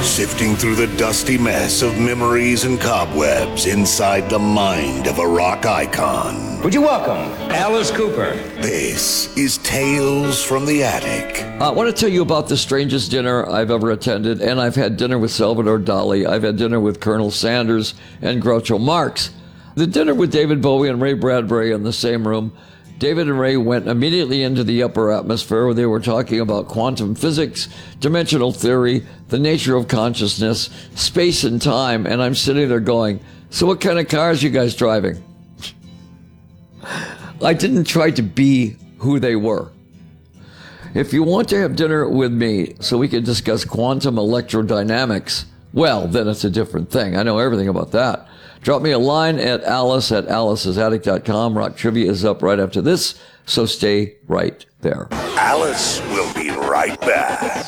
Sifting through the dusty mess of memories and cobwebs inside the mind of a rock icon. Would you welcome Alice Cooper? This is Tales from the Attic. I want to tell you about the strangest dinner I've ever attended, and I've had dinner with Salvador Dali. I've had dinner with Colonel Sanders and Groucho Marx. The dinner with David Bowie and Ray Bradbury in the same room. David and Ray went immediately into the upper atmosphere where they were talking about quantum physics, dimensional theory, the nature of consciousness, space and time, and I'm sitting there going, so what kind of cars you guys driving? I didn't try to be who they were. If you want to have dinner with me so we can discuss quantum electrodynamics, well, then it's a different thing. I know everything about that. Drop me a line at alice@alice'sattic.com. Rock Trivia is up right after this, so stay right there. Alice will be right back.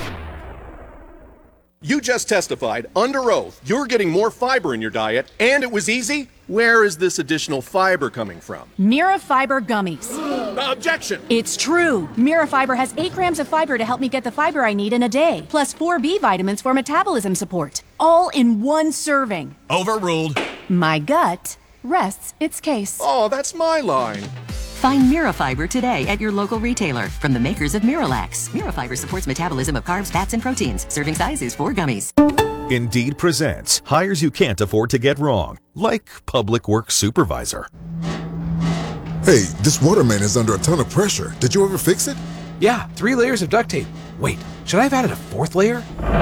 You just testified under oath you're getting more fiber in your diet, and it was easy? Where is this additional fiber coming from? Mira Fiber Gummies. Objection! It's true. Mira Fiber has 8 grams of fiber to help me get the fiber I need in a day, plus 4 B vitamins for metabolism support. All in one serving. Overruled. My gut rests its case. Oh, that's my line. Find Mirafiber today at your local retailer from the makers of Miralax. Mirafiber supports metabolism of carbs, fats, and proteins. Serving size is 4 gummies. Indeed presents hires you can't afford to get wrong, like public works supervisor. Hey, this water main is under a ton of pressure. Did you ever fix it? Yeah, 3 layers of duct tape. Wait, should I have added a 4th layer?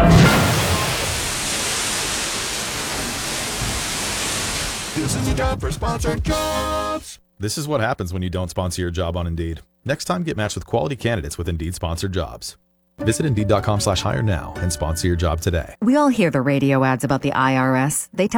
This is a job for Sponsored Jobs. This is what happens when you don't sponsor your job on Indeed. Next time, get matched with quality candidates with Indeed sponsored jobs. Visit Indeed.com/hire now and sponsor your job today. We all hear the radio ads about the IRS. They tell